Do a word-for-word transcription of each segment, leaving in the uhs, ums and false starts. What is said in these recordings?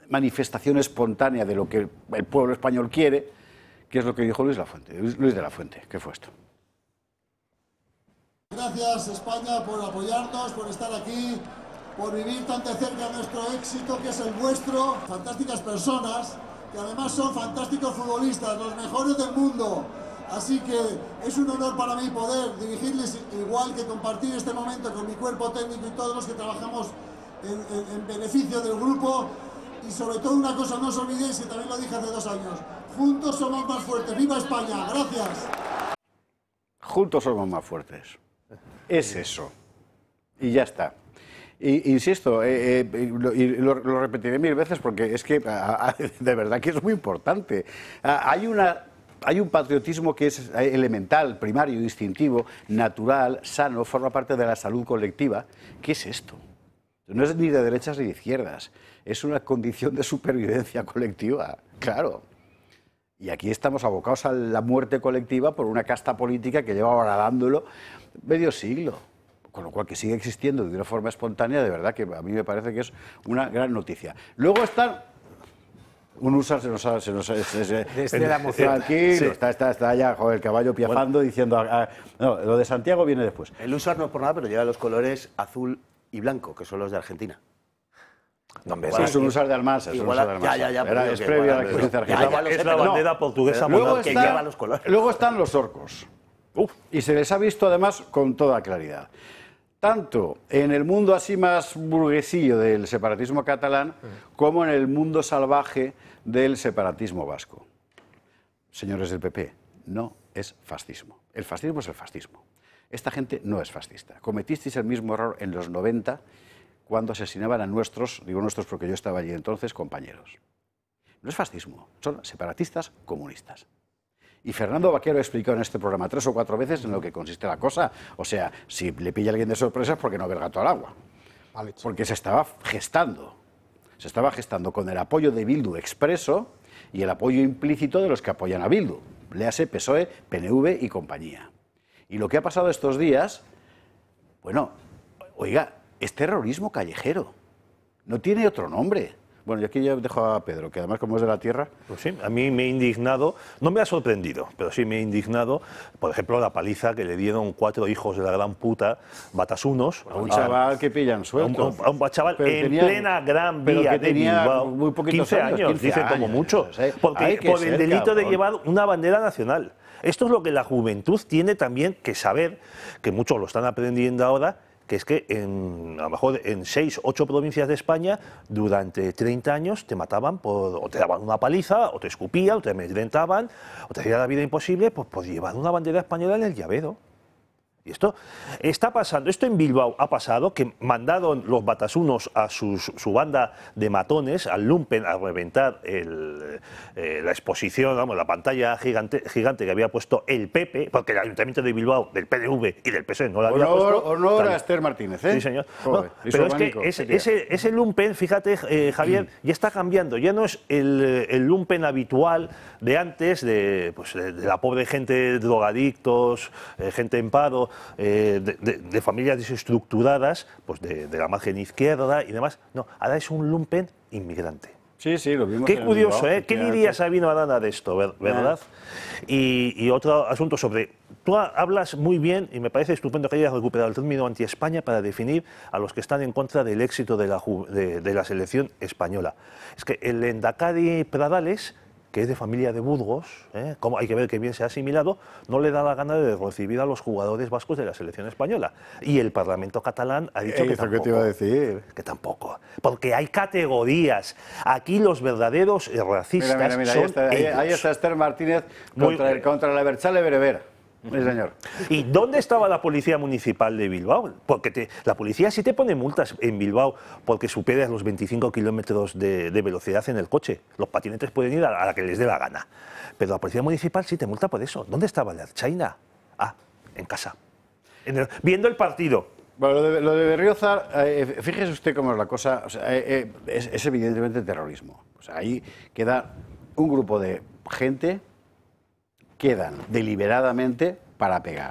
manifestación espontánea de lo que el pueblo español quiere, que es lo que dijo Luis, la Fuente, Luis de la Fuente. ¿Qué fue esto? Gracias, España, por apoyarnos, por estar aquí, por vivir tan de cerca nuestro éxito, que es el vuestro. Fantásticas personas, que además son fantásticos futbolistas, los mejores del mundo. Así que es un honor para mí poder dirigirles, igual que compartir este momento con mi cuerpo técnico y todos los que trabajamos en, en, en beneficio del grupo. Y sobre todo una cosa, no os olvidéis, que también lo dije hace dos años, juntos somos más fuertes. ¡Viva España! ¡Gracias! Juntos somos más fuertes. Es eso. Y ya está. Y, insisto, eh, eh, lo, y lo, lo repetiré mil veces porque es que a, a, de verdad que es muy importante. A, hay una... Hay un patriotismo que es elemental, primario, instintivo, natural, sano, forma parte de la salud colectiva. ¿Qué es esto? No es ni de derechas ni de izquierdas, es una condición de supervivencia colectiva, claro. Y aquí estamos abocados a la muerte colectiva por una casta política que lleva horadándolo medio siglo. Con lo cual, que sigue existiendo de una forma espontánea, de verdad que a mí me parece que es una gran noticia. Luego están... Un usar se nos ha... Se nos, se, se, Desde la emoción. Aquí, Sí. está, está, está ya joder, el caballo piafando, bueno, diciendo... Ah, no, lo de Santiago viene después. El usar no es por nada, pero lleva los colores azul y blanco, que son los de Argentina. No, hombre, sí, es un usar de Almansa. Es un usar de Almansa. Ya, ya, ya. Era, es previo a la existencia argentina. Es la bandera no, portuguesa luego que está, lleva los colores. Luego están los orcos. Uf. Y se les ha visto además con toda claridad. Tanto en el mundo así más burguesillo del separatismo catalán, como en el mundo salvaje del separatismo vasco. Señores del P P, no es fascismo. El fascismo es el fascismo. Esta gente no es fascista. Cometisteis el mismo error en los noventa cuando asesinaban a nuestros, digo nuestros porque yo estaba allí entonces, compañeros. No es fascismo, son separatistas comunistas. Y Fernando Vaquero ha explicado en este programa tres o cuatro veces en lo que consiste la cosa. O sea, si le pilla a alguien de sorpresa es porque no ve el gato al agua. Vale, porque se estaba gestando. Se estaba gestando con el apoyo de Bildu expreso y el apoyo implícito de los que apoyan a Bildu. Léase P S O E, P N V y compañía. Y lo que ha pasado estos días, bueno, oiga, es terrorismo callejero. No tiene otro nombre. Bueno, y aquí ya dejo a Pedro, que además como es de la tierra... Pues sí, a mí me ha indignado, no me ha sorprendido, pero sí me ha indignado, por ejemplo, la paliza que le dieron cuatro hijos de la gran puta, batasunos... A un chaval a, que pillan suelto. A un, a un chaval pero en tenía, plena Gran Vía que de Bilbao, muy quince años, años quince dicen años, como mucho, ¿eh? Porque por el delito cabrón. de llevar una bandera nacional. Esto es lo que la juventud tiene también que saber, que muchos lo están aprendiendo ahora, que es que en, a lo mejor en seis, ocho provincias de España, durante treinta años te mataban, por, o te daban una paliza, o te escupían, o te amedrentaban, o te hacían la vida imposible pues, por llevar una bandera española en el llavero. Y esto está pasando, esto en Bilbao ha pasado, que mandaron los batasunos a sus, su banda de matones, al Lumpen, a reventar el, eh, la exposición, vamos, la pantalla gigante, gigante que había puesto el P P, porque el Ayuntamiento de Bilbao, del P N V y del P S O E no la había honor, puesto. Honor a Esther Martínez, ¿eh? Sí, señor. Joder, no, pero es que ese, ese, ese Lumpen, fíjate, eh, Javier, ya está cambiando, ya no es el, el Lumpen habitual de antes, de, pues, de, de la pobre gente, drogadictos, eh, gente en paro, Eh, de, de, de familias desestructuradas, pues de, de la margen izquierda y demás. No, ahora es un lumpen inmigrante. Sí, sí, lo vimos. Qué curioso, Bilbao, ¿eh? ¿Qué diría Sabino Arana de esto, verdad? Y, y otro asunto sobre... Tú hablas muy bien, y me parece estupendo que hayas recuperado el término anti-España para definir a los que están en contra del éxito de la, de, de la selección española. Es que el Endacadi Pradales, que es de familia de Burgos, ¿eh? Como hay que ver que bien se ha asimilado, no le da la gana de recibir a los jugadores vascos de la selección española. Y el Parlamento catalán ha dicho que tampoco. ¿Qué te iba a decir? Que tampoco. Porque hay categorías. Aquí los verdaderos racistas mira, mira, mira, son ahí, está, ahí, ahí está Esther Martínez contra, el, contra la Berchale Bereber. Sí, señor. ¿Y dónde estaba la policía municipal de Bilbao? Porque te, la policía sí te pone multas en Bilbao porque superas los veinticinco kilómetros de, de velocidad en el coche. Los patinetes pueden ir a, a la que les dé la gana. Pero la policía municipal sí te multa por eso. ¿Dónde estaba la Ertzaina? Ah, en casa. En el, viendo el partido. Bueno, lo de, lo de Berriozar, eh, fíjese usted cómo es la cosa. O sea, eh, eh, es, es evidentemente terrorismo. O sea, ahí queda un grupo de gente... quedan deliberadamente para pegar.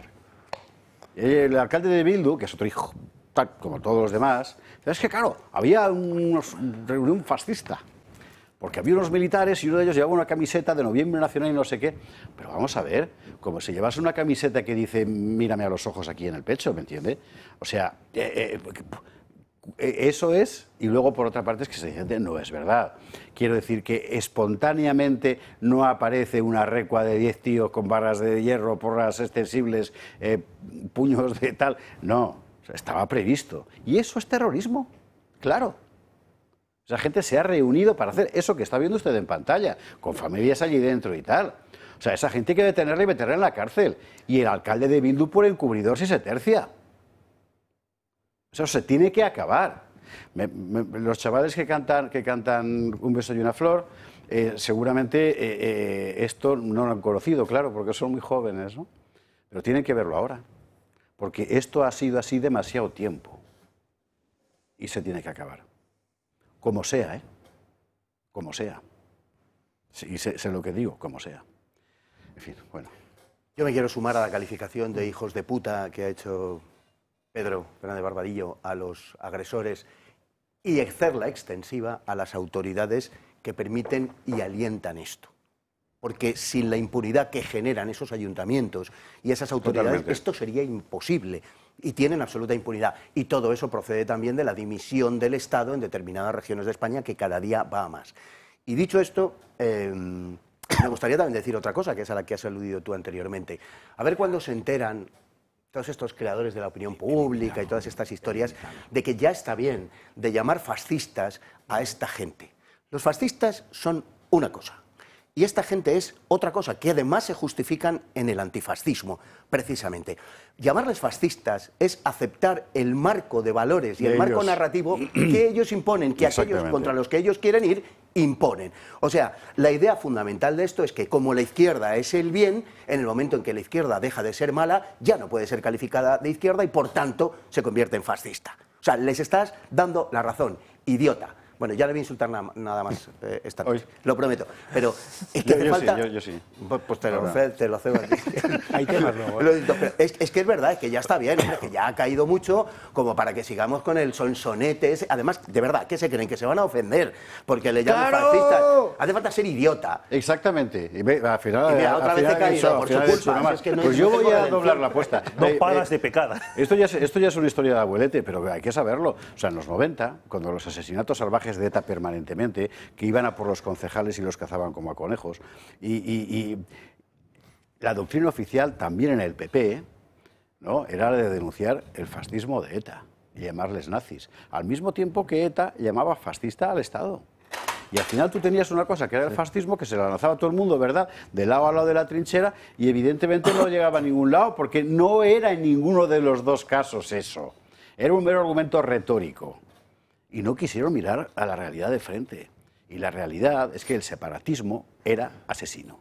El alcalde de Bildu, que es otro hijo, tal como todos los demás, es que claro, había unos, un fascista Porque había unos militares y uno de ellos llevaba una camiseta de Noviembre Nacional y no sé qué. Pero vamos a ver, como si llevas una camiseta que dice mírame a los ojos aquí en el pecho, ¿me entiende? O sea, eh, eh, eso es, y luego por otra parte es que se dice no es verdad. Quiero decir que espontáneamente no aparece una recua de diez tíos con barras de hierro, porras extensibles, eh, puños de tal. No, estaba previsto. Y eso es terrorismo, claro. Esa gente se ha reunido para hacer eso que está viendo usted en pantalla, con familias allí dentro y tal. O sea, esa gente hay que detenerla y meterla en la cárcel. Y el alcalde de Bildu por encubridor si se tercia. Eso se tiene que acabar. Me, me, los chavales que cantan, que cantan Un beso y una flor, eh, seguramente eh, eh, esto no lo han conocido, claro, porque son muy jóvenes, ¿no? Pero tienen que verlo ahora. Porque esto ha sido así demasiado tiempo. Y se tiene que acabar. Como sea, ¿eh? Como sea. Sí, sé, sé lo que digo, como sea. En fin, bueno. Yo me quiero sumar a la calificación de hijos de puta que ha hecho Pedro Fernández Barbadillo a los agresores y hacerla extensiva a las autoridades que permiten y alientan esto. Porque sin la impunidad que generan esos ayuntamientos y esas autoridades, totalmente, esto sería imposible. Y tienen absoluta impunidad. Y todo eso procede también de la dimisión del Estado en determinadas regiones de España, que cada día va a más. Y dicho esto, eh, me gustaría también decir otra cosa, que es a la que has aludido tú anteriormente. A ver cuándo se enteran todos estos creadores de la opinión pública y todas estas historias de que ya está bien de llamar fascistas a esta gente. Los fascistas son una cosa. Y esta gente es otra cosa, que además se justifican en el antifascismo, precisamente. Llamarles fascistas es aceptar el marco de valores y el marco narrativo que ellos imponen, que aquellos contra los que ellos quieren ir, imponen. O sea, la idea fundamental de esto es que como la izquierda es el bien, en el momento en que la izquierda deja de ser mala, ya no puede ser calificada de izquierda y por tanto se convierte en fascista. O sea, les estás dando la razón, idiota. Bueno, ya le voy a insultar na nada más eh, esta noche, lo prometo. Pero es que yo, hace yo falta... Sí, yo, yo sí. Pues te lo, te lo cedo a ti. Hay temas nuevos. Es, es que es verdad, es que ya está bien, hombre, que ya ha caído mucho como para que sigamos con el sonsonete ese. Además, de verdad, ¿qué se creen? Que se van a ofender porque le llaman ¡Claro! fascistas. Hace falta ser idiota. Exactamente. Y ve, al final, y mira, otra al vez final he caído, eso, por al su final culpa. eso, Es que no pues hay- yo no voy tengo a redención. doblar la apuesta. Dos Eh, pagas eh, de pecada. Esto ya, es, esto ya es una historia de abuelete, pero hay que saberlo. O sea, en los noventa, cuando los asesinatos salvajes de ETA permanentemente, que iban a por los concejales y los cazaban como a conejos, y, y, y la doctrina oficial también en el P P, ¿no?, era la de denunciar el fascismo de ETA y llamarles nazis, al mismo tiempo que ETA llamaba fascista al Estado. Y al final tú tenías una cosa que era el fascismo, que se la lanzaba a todo el mundo, ¿verdad?, de lado a lado de la trinchera, y evidentemente no llegaba a ningún lado, porque no era en ninguno de los dos casos eso. Era un mero argumento retórico. Y no quisieron mirar a la realidad de frente. Y la realidad es que el separatismo era asesino.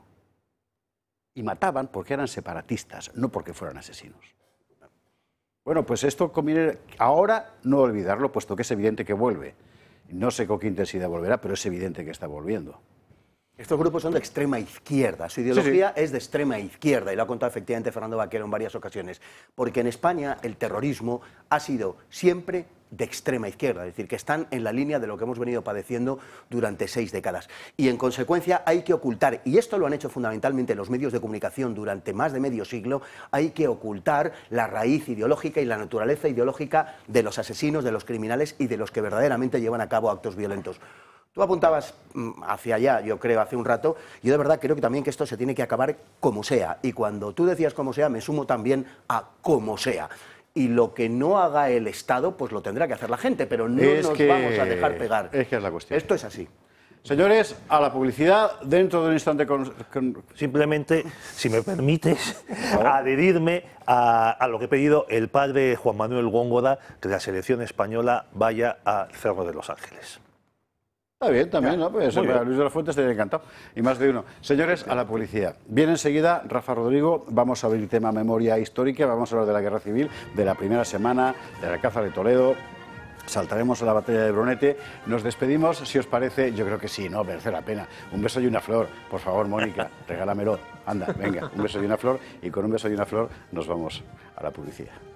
Y mataban porque eran separatistas, no porque fueran asesinos. Bueno, pues esto conviene ahora no olvidarlo, puesto que es evidente que vuelve. No sé con qué intensidad volverá, pero es evidente que está volviendo. Estos grupos son de extrema izquierda, su ideología Sí, sí. es de extrema izquierda, y lo ha contado efectivamente Fernando Vaquero en varias ocasiones, porque en España el terrorismo ha sido siempre de extrema izquierda, es decir, que están en la línea de lo que hemos venido padeciendo durante seis décadas. Y en consecuencia hay que ocultar, y esto lo han hecho fundamentalmente los medios de comunicación durante más de medio siglo, hay que ocultar la raíz ideológica y la naturaleza ideológica de los asesinos, de los criminales y de los que verdaderamente llevan a cabo actos violentos. Tú apuntabas hacia allá, yo creo, hace un rato. Yo de verdad creo que también que esto se tiene que acabar como sea. Y cuando tú decías como sea, me sumo también a como sea. Y lo que no haga el Estado, pues lo tendrá que hacer la gente, pero no Es nos que- vamos a dejar pegar. es que es la cuestión. Esto es así. Señores, a la publicidad, dentro de un instante con... con- Simplemente, si me permites, adherirme a, a lo que ha pedido el padre Juan Manuel Góngora, que la selección española vaya al Cerro de los Ángeles. Está bien, también, ¿no? Pues muy a bien. Luis de la Fuente estaría encantado. Y más de uno. Señores, a la publicidad. Viene enseguida Rafa Rodrigo. Vamos a abrir tema memoria histórica. Vamos a hablar de la Guerra Civil, de la primera semana, de la Alcázar de Toledo. Saltaremos a la batalla de Brunete. Nos despedimos, si os parece. Yo creo que sí, ¿no? Merece la pena. Un beso y una flor. Por favor, Mónica, regálamelo. Anda, venga, un beso y una flor. Y con un beso y una flor nos vamos a la publicidad.